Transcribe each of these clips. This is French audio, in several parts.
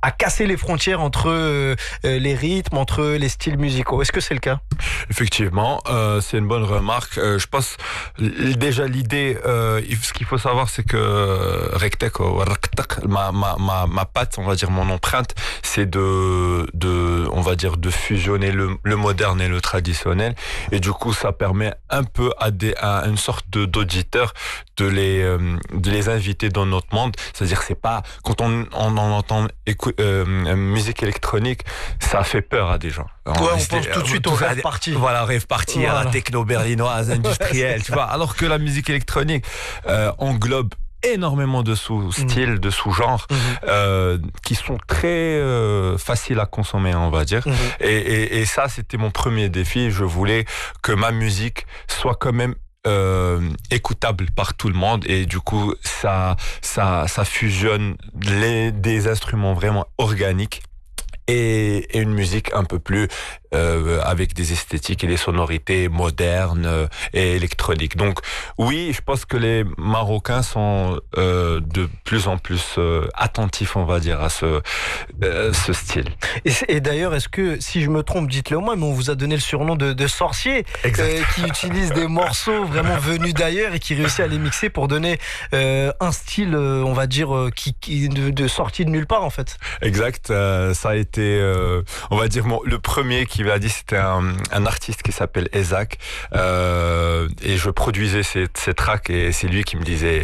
à casser les frontières entre les rythmes, entre les styles musicaux. Est-ce que c'est le cas? Effectivement, c'est une bonne remarque. Je pense déjà l'idée, ce qu'il faut savoir, c'est que Rektek, ma patte, on va dire mon empreinte, c'est on va dire de fusionner le moderne et le traditionnel, et du coup ça permet un peu à une sorte d'auditeurs de les inviter dans notre monde. C'est-à-dire c'est pas quand on en entend musique électronique, ça fait peur à des gens. Ouais, on pense tout de suite au rave party. Voilà, rave party, à la techno berlinoise industrielle, tu vois. Alors que la musique électronique englobe énormément de sous-styles, de sous-genres, qui sont très faciles à consommer, on va dire. Et ça, c'était mon premier défi. Je voulais que ma musique soit quand même écoutable par tout le monde, et du coup ça fusionne des instruments vraiment organiques et une musique un peu plus avec des esthétiques et des sonorités modernes et électroniques. Donc oui, je pense que les Marocains sont de plus en plus attentifs, on va dire, à ce style. Et d'ailleurs, est-ce que, si je me trompe, dites-le moi, mais on vous a donné le surnom de sorcier, qui utilise des morceaux vraiment venus d'ailleurs et qui réussit à les mixer pour donner un style, on va dire, de sortie de nulle part, en fait. Exact, ça a été, on va dire, le premier qui m'a dit, c'était un artiste qui s'appelle Ezak, et je produisais ses tracks, et c'est lui qui me disait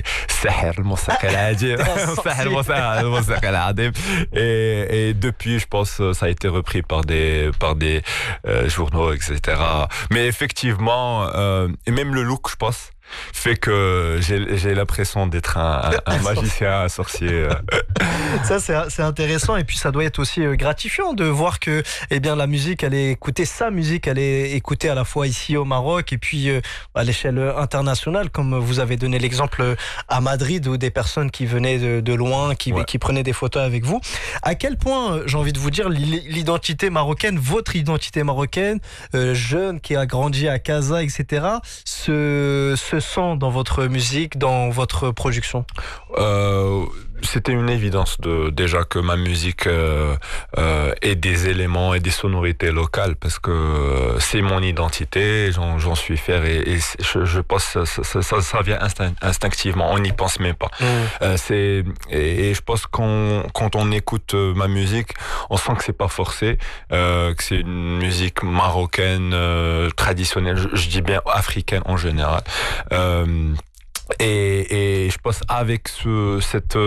et depuis, je pense, ça a été repris par des journaux, etc. Mais effectivement, et même le look, je pense, fait que j'ai l'impression d'être un magicien, un sorcier. Ça, c'est intéressant, et puis ça doit être aussi gratifiant de voir que, eh bien, la musique, sa musique, elle est écoutée à la fois ici au Maroc et puis à l'échelle internationale, comme vous avez donné l'exemple à Madrid, où des personnes qui venaient de loin, qui prenaient des photos avec vous. À quel point, j'ai envie de vous dire, l'identité marocaine, votre identité marocaine, jeune qui a grandi à Casa, etc., se sent dans votre musique, dans votre production? C'était une évidence déjà que ma musique ait des éléments et des sonorités locales, parce que c'est mon identité, j'en suis fier, et je pense que ça vient instinctivement, on n'y pense même pas. Et je pense quand on écoute ma musique, on sent que c'est pas forcé, que c'est une musique marocaine traditionnelle, je dis bien africaine en général. Et je pense avec cette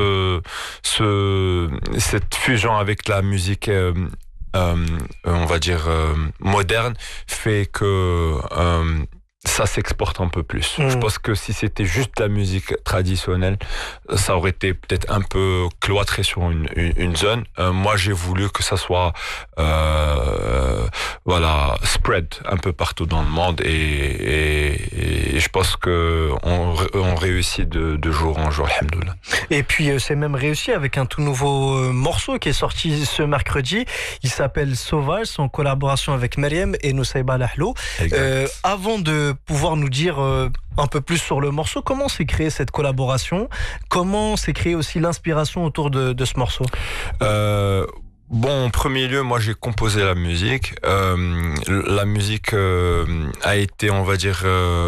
fusion avec la musique, on va dire moderne, fait que ça s'exporte un peu plus. Je pense que si c'était juste la musique traditionnelle, ça aurait été peut-être un peu cloîtré sur une zone. Moi, j'ai voulu que ça soit spread un peu partout dans le monde, et je pense que on réussit de jour en jour, alhamdoulilah. Et puis c'est même réussi avec un tout nouveau morceau qui est sorti ce mercredi. Il s'appelle Sauvage, c'est en collaboration avec Meriem et Nusayba Lahlo. Avant de pouvoir nous dire un peu plus sur le morceau, comment s'est créée cette collaboration? Comment s'est créée aussi l'inspiration autour de ce morceau? Bon, en premier lieu, moi j'ai composé la musique. La musique a été, on va dire,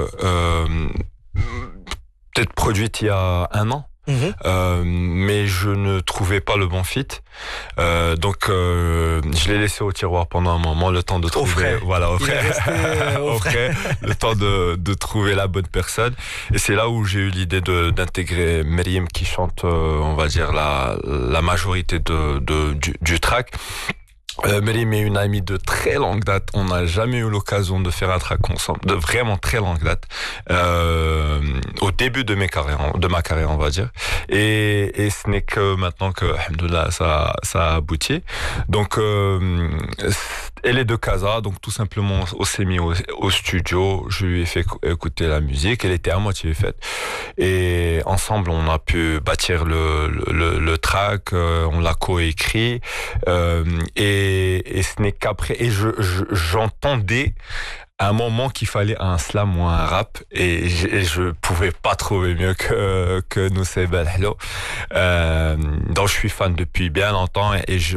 peut-être produite il y a 1 an. Mais je ne trouvais pas le bon fit, donc je l'ai laissé au tiroir pendant un moment, le temps de trouver, au frais, le temps de trouver la bonne personne. Et c'est là où j'ai eu l'idée d'intégrer Meriem, qui chante, on va dire, la majorité du track. Meriem est une amie de très longue date. On n'a jamais eu l'occasion de faire un track ensemble, de vraiment très longue date. Au début de ma carrière, on va dire. Et ce n'est que maintenant que, alhamdoulilah, ça a abouti. Donc, elle est de Casa, donc tout simplement, on s'est mis au studio. Je lui ai fait écouter la musique. Elle était à moitié faite. Et ensemble, on a pu bâtir le track. On l'a coécrit. Et ce n'est qu'après, et j'entendais à un moment qu'il fallait un slam ou un rap, et je pouvais pas trouver mieux que Nusayba Lahlo, dont je suis fan depuis bien longtemps, et